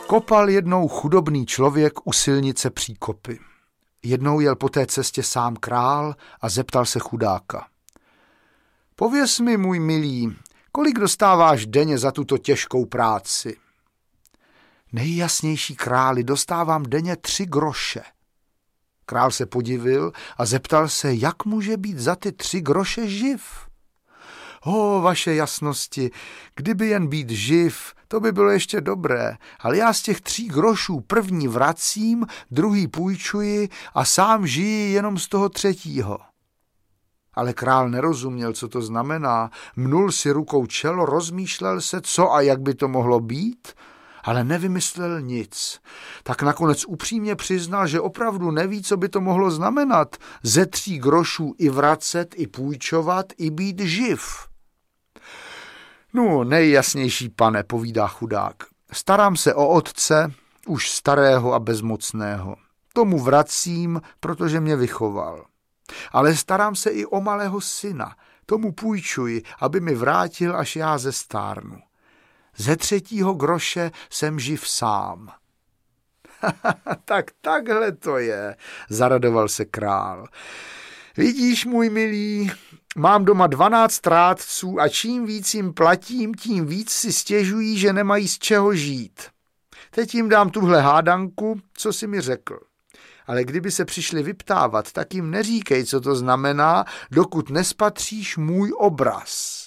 Kopal jednou chudobný člověk u silnice příkopy. Jednou jel po té cestě sám král a zeptal se chudáka. Pověz mi, můj milý, kolik dostáváš denně za tuto těžkou práci? Nejjasnější králi, dostávám denně 3 groše. Král se podivil a zeptal se, jak může být za ty 3 groše živ. Vaše jasnosti, kdyby jen být živ, to by bylo ještě dobré, ale já z těch 3 grošů první vracím, druhý půjčuji a sám žiji jenom z toho 3. Ale král nerozuměl, co to znamená, mnul si rukou čelo, rozmýšlel se, co a jak by to mohlo být, ale nevymyslel nic. Tak nakonec upřímně přiznal, že opravdu neví, co by to mohlo znamenat, ze 3 grošů i vracet, i půjčovat, i být živ. No, nejjasnější pane, povídá chudák. Starám se o otce, už starého a bezmocného. Tomu vracím, protože mě vychoval. Ale starám se i o malého syna. Tomu půjčuji, aby mi vrátil, až já zestárnu. Ze 3. groše jsem živ sám. Tak takhle to je, zaradoval se král. Vidíš, můj milý, mám doma 12 rádců a čím víc jim platím, tím víc si stěžují, že nemají z čeho žít. Teď jim dám tuhle hádanku, co jsi mi řekl. Ale kdyby se přišli vyptávat, tak jim neříkej, co to znamená, dokud nespatříš můj obraz.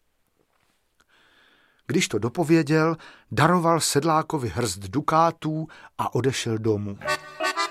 Když to dopověděl, daroval sedlákovi hrst dukátů a odešel domů.